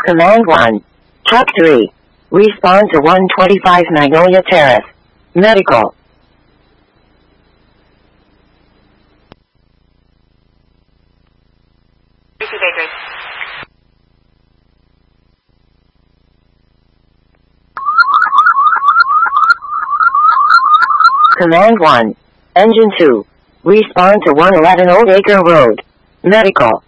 Command 1. Truck 3. Respond to 125 Magnolia Terrace. Medical. Command 1. Engine 2. Respond to 111 Old Acre Road. Medical.